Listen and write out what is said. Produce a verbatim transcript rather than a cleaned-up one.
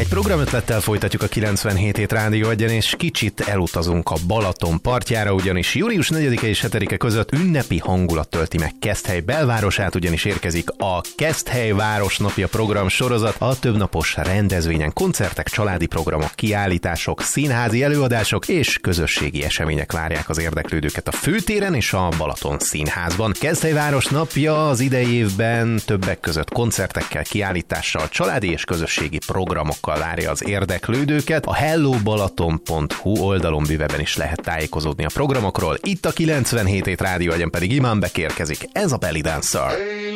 Egy programötlettel folytatjuk a kilencvenhét hét Rádió Egyen, és kicsit elutazunk a Balaton partjára, ugyanis június negyedike és hetedike között ünnepi hangulat tölti meg Keszthely belvárosát, ugyanis érkezik a Keszthely Városnapja program sorozat. A többnapos rendezvényen koncertek, családi programok, kiállítások, színházi előadások és közösségi események várják az érdeklődőket a főtéren és a Balaton Színházban. Keszthely Városnapja az idei évben többek között koncertekkel, kiállítással, családi és közösségi programokkal várja az érdeklődőket. A hello balaton pont hu oldalon bővebben is lehet tájékozódni a programokról. Itt a kilencvenhét hét Rádió Egyen pedig Imán bekérkezik. Ez a Belly Dancer.